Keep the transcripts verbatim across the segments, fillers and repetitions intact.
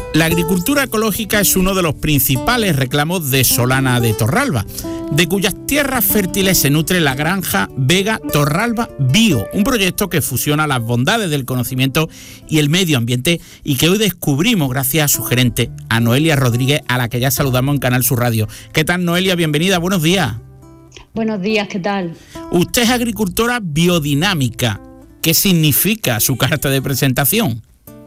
La agricultura ecológica es uno de los principales reclamos de Solana de Torralba, de cuyas tierras fértiles se nutre la granja Vega Torralba Bio, un proyecto que fusiona las bondades del conocimiento y el medio ambiente y que hoy descubrimos gracias a su gerente, a Noelia Rodríguez, a la que ya saludamos en Canal Sur Radio. ¿Qué tal, Noelia? Bienvenida, buenos días. Buenos días, ¿qué tal? Usted es agricultora biodinámica. ¿Qué significa su carta de presentación?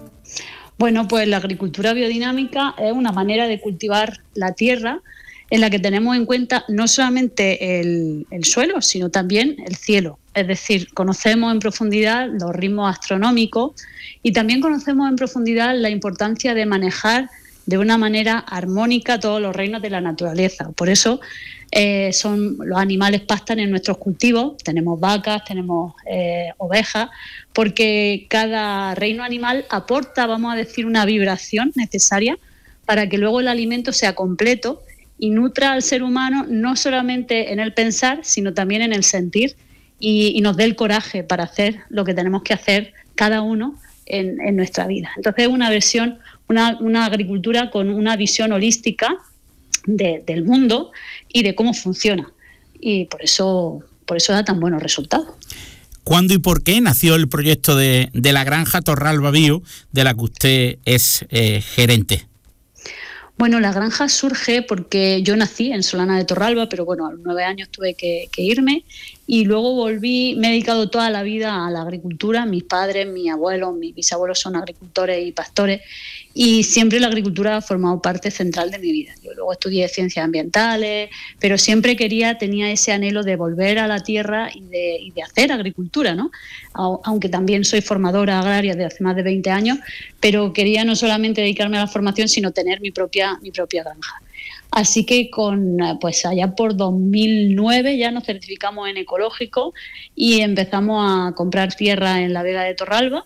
Bueno, pues la agricultura biodinámica es una manera de cultivar la tierra en la que tenemos en cuenta no solamente el, el suelo, sino también el cielo. Es decir, conocemos en profundidad los ritmos astronómicos y también conocemos en profundidad la importancia de manejar de una manera armónica todos los reinos de la naturaleza. Por eso eh, son los animales pastan en nuestros cultivos, tenemos vacas, tenemos eh, ovejas, porque cada reino animal aporta, vamos a decir, una vibración necesaria para que luego el alimento sea completo y nutra al ser humano no solamente en el pensar, sino también en el sentir y, y nos dé el coraje para hacer lo que tenemos que hacer cada uno en, en nuestra vida. Entonces es una versión, una, una agricultura con una visión holística de, del mundo y de cómo funciona. Y por eso, por eso da tan buenos resultados. ¿Cuándo y por qué nació el proyecto de, de la granja Torralba Bio, de la que usted es eh, gerente? Bueno, la granja surge porque yo nací en Solana de Torralba, pero bueno, a los nueve años tuve que, que irme y luego volví, me he dedicado toda la vida a la agricultura. Mis padres, mis abuelos, mis bisabuelos son agricultores y pastores y siempre la agricultura ha formado parte central de mi vida. Yo luego estudié ciencias ambientales, pero siempre quería, tenía ese anhelo de volver a la tierra y de, y de hacer agricultura, ¿no? Aunque también soy formadora agraria de hace más de veinte años, pero quería no solamente dedicarme a la formación, sino tener mi propia, mi propia granja. Así que con, pues allá por dos mil nueve ya nos certificamos en ecológico y empezamos a comprar tierra en la Vega de Torralba.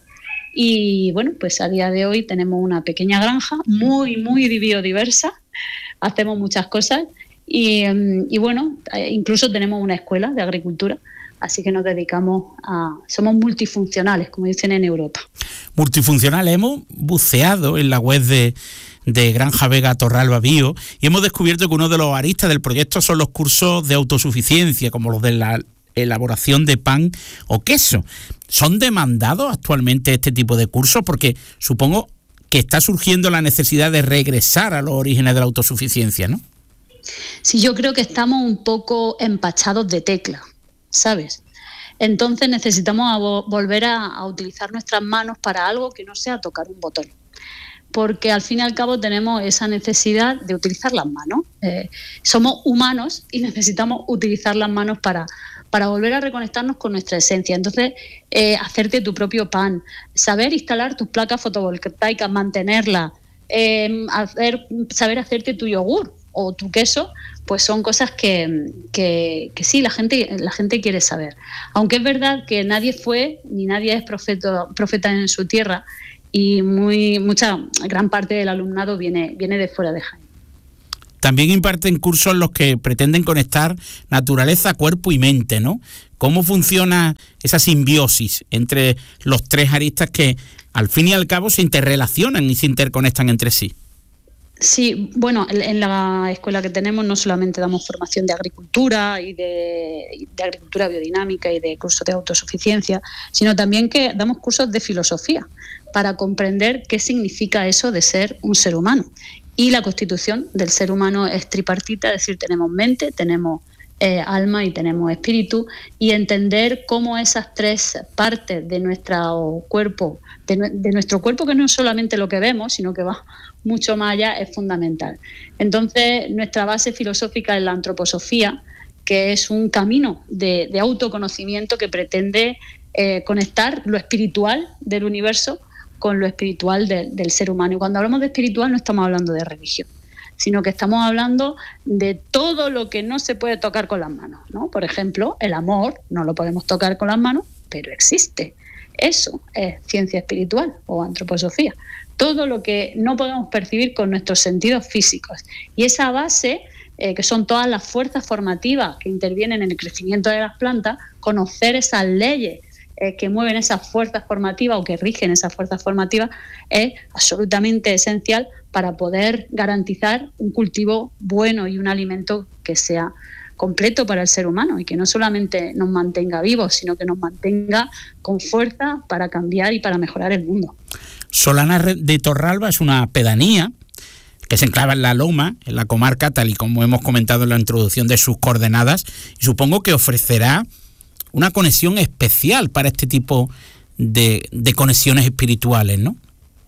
Y bueno, pues a día de hoy tenemos una pequeña granja muy, muy biodiversa, hacemos muchas cosas y, y bueno, incluso tenemos una escuela de agricultura, así que nos dedicamos a... somos multifuncionales, como dicen en Europa. Multifuncionales, hemos buceado en la web de, de Granja Vega Torralba Bio y hemos descubierto que uno de los aristas del proyecto son los cursos de autosuficiencia, como los de la elaboración de pan o queso. ¿Son demandados actualmente este tipo de cursos? Porque supongo que está surgiendo la necesidad de regresar a los orígenes de la autosuficiencia, ¿no? Sí, yo creo que estamos un poco empachados de tecla, ¿sabes? Entonces necesitamos a vo- volver a, a utilizar nuestras manos para algo que no sea tocar un botón. Porque al fin y al cabo tenemos esa necesidad de utilizar las manos. Eh, somos humanos y necesitamos utilizar las manos para, para volver a reconectarnos con nuestra esencia. Entonces, eh, hacerte tu propio pan, saber instalar tus placas fotovoltaicas, mantenerlas, eh, hacer, saber hacerte tu yogur o tu queso, pues son cosas que, que, que sí, la gente, la gente quiere saber. Aunque es verdad que nadie fue ni nadie es profeta, profeta en su tierra, y muy mucha gran parte del alumnado viene, viene de fuera de Jaén. También imparten cursos en los que pretenden conectar naturaleza, cuerpo y mente, ¿no? ¿Cómo funciona esa simbiosis entre los tres aristas que al fin y al cabo se interrelacionan y se interconectan entre sí? Sí, bueno, en la escuela que tenemos no solamente damos formación de agricultura y de, de agricultura biodinámica y de cursos de autosuficiencia, sino también que damos cursos de filosofía para comprender qué significa eso de ser un ser humano. Y la constitución del ser humano es tripartita, es decir, tenemos mente, tenemos eh, alma y tenemos espíritu, y entender cómo esas tres partes de nuestro cuerpo, de, de nuestro cuerpo, que no es solamente lo que vemos, sino que va mucho más allá, es fundamental. Entonces, nuestra base filosófica es la antroposofía, que es un camino de, de autoconocimiento que pretende eh, conectar lo espiritual del universo con lo espiritual de, del ser humano. Y cuando hablamos de espiritual no estamos hablando de religión, sino que estamos hablando de todo lo que no se puede tocar con las manos, ¿no? Por ejemplo, el amor no lo podemos tocar con las manos, pero existe. Eso es ciencia espiritual o antroposofía. Todo lo que no podemos percibir con nuestros sentidos físicos. Y esa base, eh, que son todas las fuerzas formativas que intervienen en el crecimiento de las plantas, conocer esas leyes eh, que mueven esas fuerzas formativas o que rigen esas fuerzas formativas, es absolutamente esencial para poder garantizar un cultivo bueno y un alimento que sea completo para el ser humano y que no solamente nos mantenga vivos, sino que nos mantenga con fuerza para cambiar y para mejorar el mundo. Solana de Torralba es una pedanía que se enclava en la Loma, en la comarca, tal y como hemos comentado en la introducción de sus coordenadas, y supongo que ofrecerá una conexión especial para este tipo de, de conexiones espirituales, ¿no?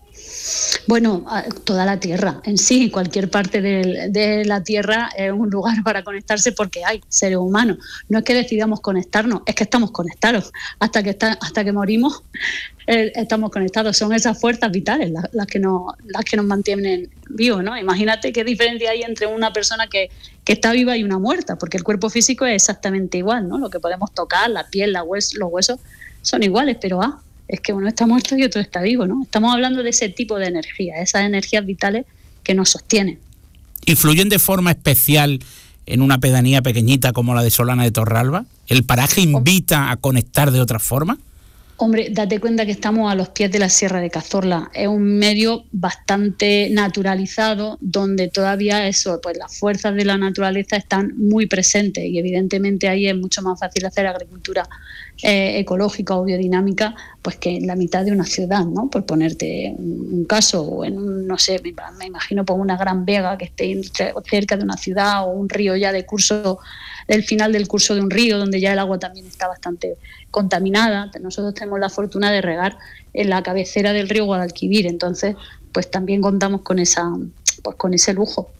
Bueno, toda la Tierra en sí, cualquier parte de, de la Tierra es un lugar para conectarse porque hay seres humanos. No es que decidamos conectarnos, es que estamos conectados. Hasta que está, hasta que morimos eh, estamos conectados. Son esas fuerzas vitales las, las, que nos, las que nos mantienen vivos, ¿no? Imagínate qué diferencia hay entre una persona que, que está viva y una muerta, porque el cuerpo físico es exactamente igual, ¿no? Lo que podemos tocar, la piel, la hues, los huesos son iguales, pero ah, es que uno está muerto y otro está vivo, ¿no? Estamos hablando de ese tipo de energía, esas energías vitales que nos sostienen. ¿Influyen de forma especial en una pedanía pequeñita como la de Solana de Torralba? ¿El paraje invita a conectar de otra forma? Hombre, date cuenta que estamos a los pies de la Sierra de Cazorla. Es un medio bastante naturalizado donde todavía eso, pues las fuerzas de la naturaleza están muy presentes y evidentemente ahí es mucho más fácil hacer agricultura eh, ecológica o biodinámica pues que en la mitad de una ciudad, ¿no? Por ponerte un, un caso, o en un, no sé, me, me imagino por una gran vega que esté cerca de una ciudad o un río ya de curso, del final del curso de un río donde ya el agua también está bastante contaminada. Nosotros tenemos la fortuna de regar en la cabecera del río Guadalquivir, entonces pues también contamos con esa pues con ese lujo.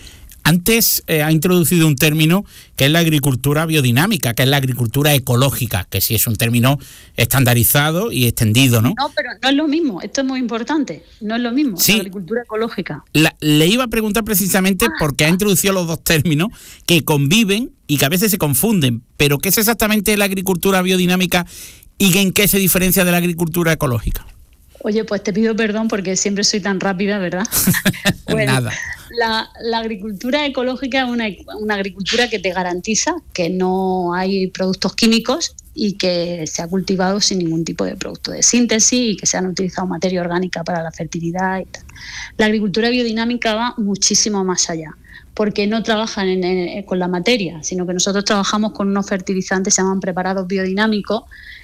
Antes eh, ha introducido un término que es la agricultura biodinámica, que es la agricultura ecológica, que sí es un término estandarizado y extendido, ¿no? No, pero no es lo mismo, esto es muy importante, no es lo mismo, sí. La agricultura ecológica. La, le iba a preguntar precisamente ah. porque ha introducido los dos términos que conviven y que a veces se confunden, pero ¿qué es exactamente la agricultura biodinámica y en qué se diferencia de la agricultura ecológica? Oye, pues te pido perdón porque siempre soy tan rápida, ¿verdad? Bueno, Nada. La, la agricultura ecológica es una, una agricultura que te garantiza que no hay productos químicos y que se ha cultivado sin ningún tipo de producto de síntesis y que se han utilizado materia orgánica para la fertilidad y tal. La agricultura biodinámica va muchísimo más allá, porque no trabajan en, en, con la materia, sino que nosotros trabajamos con unos fertilizantes que se llaman preparados biodinámicos,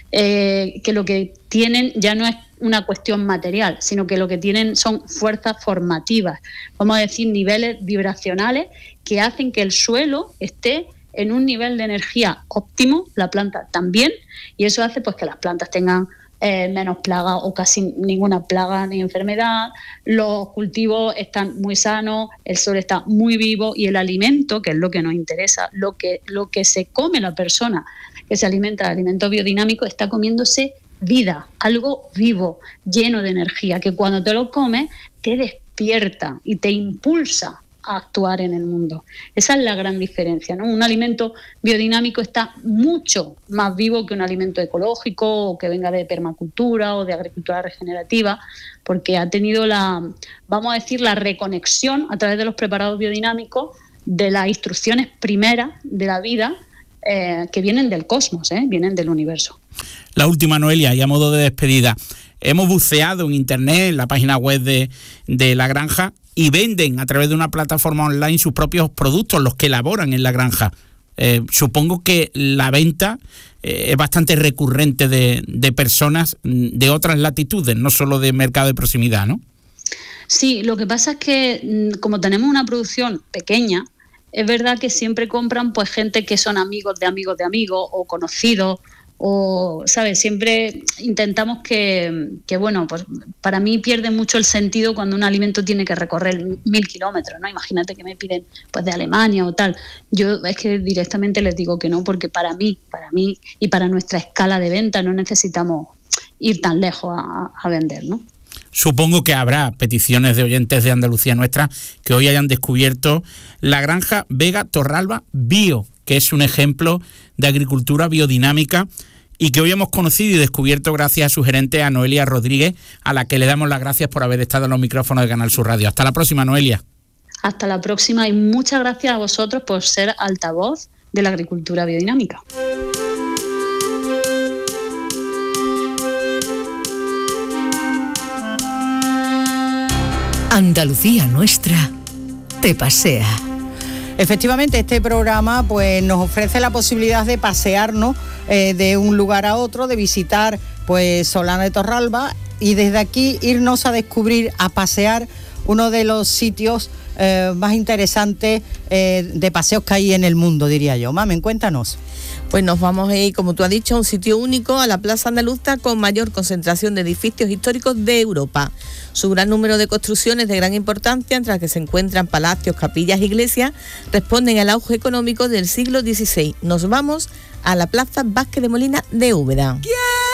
eh, que lo que tienen ya no es una cuestión material, sino que lo que tienen son fuerzas formativas, vamos a decir niveles vibracionales que hacen que el suelo esté en un nivel de energía óptimo, la planta también, y eso hace pues que las plantas tengan eh, menos plagas o casi ninguna plaga ni enfermedad, los cultivos están muy sanos, el suelo está muy vivo y el alimento, que es lo que nos interesa, lo que, lo que se come la persona que se alimenta de alimento biodinámico, está comiéndose vida, algo vivo, lleno de energía, que cuando te lo comes te despierta y te impulsa a actuar en el mundo. Esa es la gran diferencia, ¿no? Un alimento biodinámico está mucho más vivo que un alimento ecológico o que venga de permacultura o de agricultura regenerativa, porque ha tenido la, vamos a decir, la reconexión a través de los preparados biodinámicos de las instrucciones primeras de la vida eh, que vienen del cosmos, ¿eh? Vienen del universo. La última, Noelia, y a modo de despedida. Hemos buceado en internet, en la página web de, de la granja, y venden a través de una plataforma online sus propios productos, los que elaboran en la granja. Eh, supongo que la venta eh, es bastante recurrente de, de personas de otras latitudes, no solo de mercado de proximidad, ¿no? Sí, lo que pasa es que como tenemos una producción pequeña, es verdad que siempre compran pues gente que son amigos de amigos de amigos o conocidos, o, ¿sabes? Siempre intentamos que, que, bueno, pues para mí pierde mucho el sentido cuando un alimento tiene que recorrer mil kilómetros, ¿no? Imagínate que me piden pues de Alemania o tal. Yo es que directamente les digo que no, porque para mí, para mí y para nuestra escala de venta no necesitamos ir tan lejos a, a vender, ¿no? Supongo que habrá peticiones de oyentes de Andalucía Nuestra que hoy hayan descubierto la granja Vega Torralba Bio, que es un ejemplo de agricultura biodinámica y que hoy hemos conocido y descubierto gracias a su gerente, a Noelia Rodríguez, a la que le damos las gracias por haber estado en los micrófonos de Canal Sur Radio. Hasta la próxima, Noelia. Hasta la próxima y muchas gracias a vosotros por ser altavoz de la agricultura biodinámica. Andalucía Nuestra te pasea. Efectivamente, este programa pues nos ofrece la posibilidad de pasearnos eh, de un lugar a otro, de visitar pues Solana de Torralba y desde aquí irnos a descubrir, a pasear uno de los sitios eh, más interesantes eh, de paseos que hay en el mundo, diría yo. Mamen, cuéntanos. Pues nos vamos a ir, como tú has dicho, a un sitio único, a la Plaza Andaluza, con mayor concentración de edificios históricos de Europa. Su gran número de construcciones de gran importancia, entre las que se encuentran palacios, capillas, iglesias, responden al auge económico del siglo dieciséis. Nos vamos a la Plaza Vázquez de Molina de Úbeda.